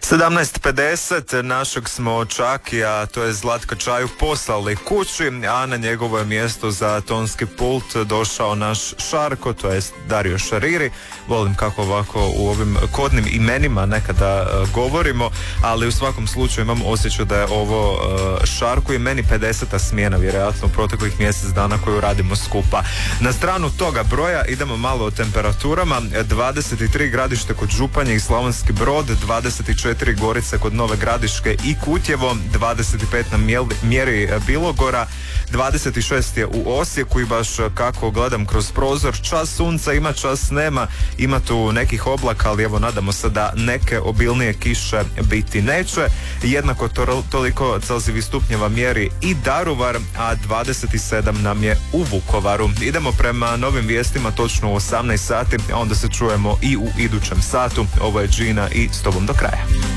17:50 našeg smo Čakija, to je Zlatka Čaju, poslali kući, a na njegovo je mjesto za tonski pult došao naš Šarko, to jest Dario Šariri. Volim kako ovako u ovim kodnim imenima nekada govorimo, ali u svakom slučaju imam osjećaj da je ovo Šarko i meni 50. smjena vjerojatno u proteklih mjesec dana koju radimo skupa. Na stranu toga broja idemo malo o temperaturama. 23 Gradište kod Županje i Slavonski Brod, 24 Gorice kod Nove Gradiške i Kutjevo, 25 na mjeri Bilogora, 26 je u Osijeku i baš kako gledam kroz prozor, čas sunca ima, čas nema, ima tu nekih oblaka, ali evo nadamo se da neke obilnije kiše biti neće. Jednako toliko Celzijevih stupnjeva mjeri i Daruvar, a 27 nam je u Vukovaru. Idemo prema novim vijestima točno u 18 sati, a onda se čujemo i u idućem satu. Ovo je Gina i S tobom do kraja.